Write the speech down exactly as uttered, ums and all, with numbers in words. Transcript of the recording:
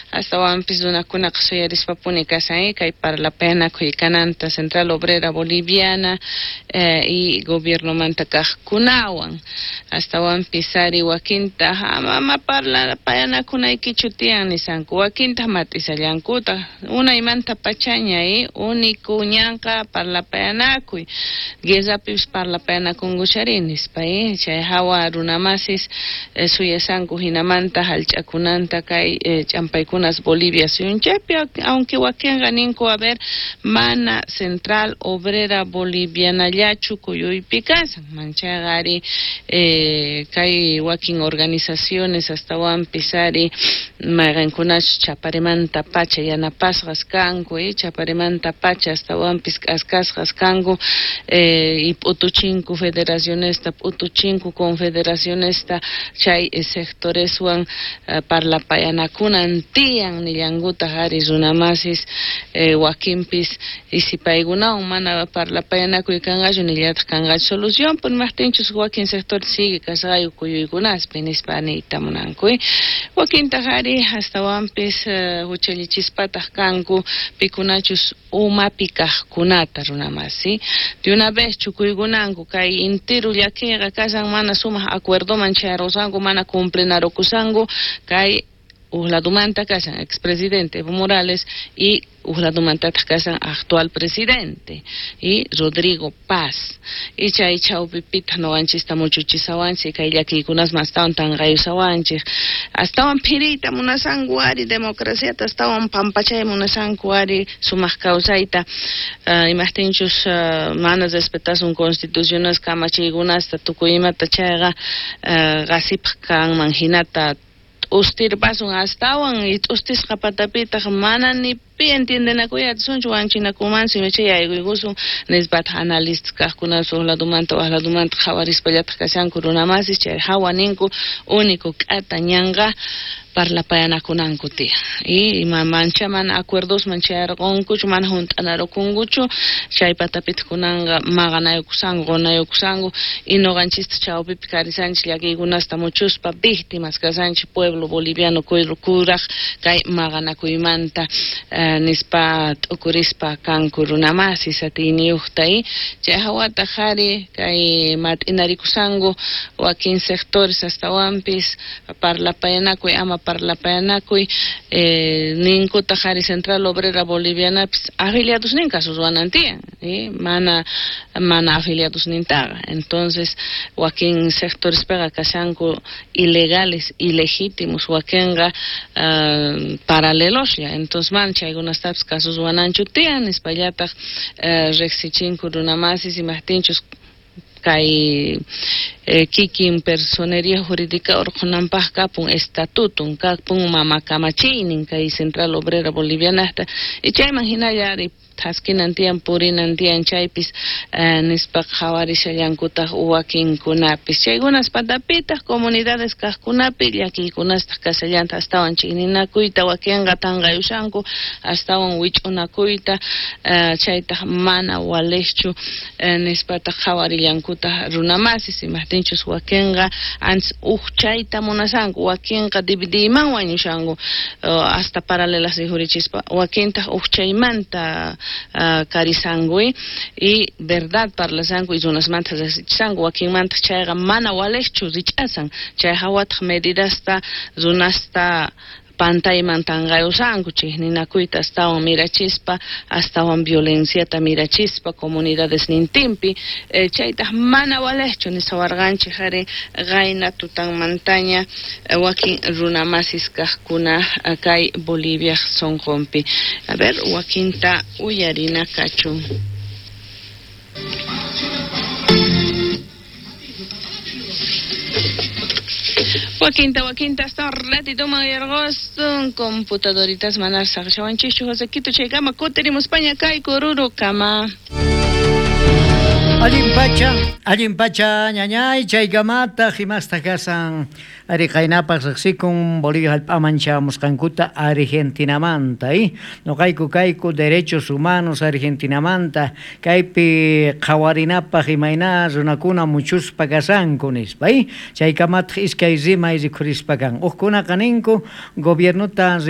hasta wampis runakuna qsuyarispapunik kasan kay parlapayanakuy kananta Central Obrera Boliviana eh, y gobierno manta kaqkunawan hasta wampis ari wakinta ama ama parlapayanakuna ikichutian nisanku wakinta matisallankuta una imanta pachaña y único ñanqa parlapayanakuy gezapis parlapayanakungucharinis pay chay hawa runamasis eh, suyasanku hinamanta halch'akunanta kay eh, champaykunas Bolivia suyunchaypi aunque wakinqa ninku a ver mana Central Obrera Bolivianallachu kuyuypi kasan manchagari eh, kay wakin organizaciones hasta wampis ari mayqankunachu chaparimanta pacha yanapasqas kanku y chaparimanta pacha hasta wampis k'askasqas kanku eh, y p'utuchinku federacionesta p'utuchinku confederacionesta chay eh, sectoreswan eh, parlapayanakunan tiyan nillankuta ari runamasis eh, wakinpis y si paykunawan mana parlapayanakuy kanqachu nillatak kanqachu solución pun maqtinchus wakin sector sigue kasqayu kuyuykunaspi nispa niyta munankuy wakinta ari hasta wampis uh, huchallichispataq kanku pikunachus umapi kaqkunata runamasi de una vez chukuykunanku kay intiru llakiqa kasan mana sumaq acuerdoman chayarusanku mana cumplenarukusanku kay Ujladumanta kasan expresidente Evo Morales y Ujladumanta kasan actual presidente y Rodrigo Paz y chay chawpipita nowanchista muchuchisawanchik kay llakiykunas mastawan tanqayusawanchik astawan phiriyta munasanku ari democraciata astawan pampachay munasanku ari sumaq kawsayta uh, imaqtinchus uh, mana respetasun constituciones kamachiykunasta tukuy imata chayqa uh, qasipaq kanman hinata ustir pasun astawan y ustisqa patapitaq mana ni pi entiendenakuya sunchu wanchinakumansi meche yaykuykusun nisbata analistas kaqkuna suqladumanta waqladumanta qhawarispallatak kashanku runamasis chay hawa ninku único k'ata ñanqa parlapayanakunanku tiyan y ima mancha mana acuerdos manchayarqunkuchu mana hunt'anarukunkuchu chay patapita kunanqa maqanayukusanku qunayukusanku y noqanchista chawpipi karisanchik llakiykunasta muchuspa víctimas kasanchik pueblo boliviano kuraq kay maqanakuymanta uh, nispa t'ukurispa kanku runamasis atiniyuqta y chay hawata qhari kay mat'inarikusanku wakin sectores hasta wampis parlapayanakuy ama parlapayanakuy eh, ninkuta qhari Central Obrera Bolivianapis afiliados ninqa suswanantiyan ¿sí? mana mana afiliados nintaqa entonces wakin sectores pega kashanku ilegales ilegítimos wakinqa uh, paraleloslla entonces man chaykunastapas kasuswananchu tiyan nispallataq uh, riqsichinku runamasis imaqtinchus kay eh, kikin personería jurídica urqunanpaq kapun estatutun kapun mamakamachiynin kay Central Obrera Bolivianasta y chayman hinalla ari thaskinantiyan purinantiyan chaypis uh, nispa qhawarishallankutaq wakinkunapis chaykunas patapitaq comunidades kaqkunapi llakiykunastaq kasallanta astawan chikninakuyta wakinqa tanqayushanku astawan wich'unakuyta uh, chaytaq mana waliqchu uh, nispataq qhawarillankuta runamasis imaqtinchus wakinqa antes uqchayta munasanku wakinqa dividiyman wañushanku uh, hasta paralelas sijurichispa wakintaq uqchaymanta Uh, karisanguy y verdad parlasangu y unas mantas sangu wakin mantas chayqa mana waliqchu richasan chay hawataq medidasta runasta pantayman tanqayusanku chikninakuyta astawan mirachispa astawan violenciata mirachispa comunidades nintinpi eh, chaytaq mana waliqchu nisawarqanchik ari qayna tutanmantaña eh, wakin runamasis kaqkuna uh, kay Bolivia sonqonpi a ver wakinta uyarina kachun Wakinta, wakinta, hasta ratito mayargostun computadoritas manar saqchawanchikchu Josequito chaykama kutirimo España kay kururu kama Allimpacha, allimpacha ñañay chaykamata himasta kasan ari qaynapaq riqsikun Bolivia hallp'amancha musqankuta Argentinamanta y noqayku kayku derechos humanos Argentinamanta kaypi qhawarinapaq imayna runakuna muchuspa kasanku nispa y chaykamata iskay rimay rikhurispa kan uqkunaqa ninku gobiernuta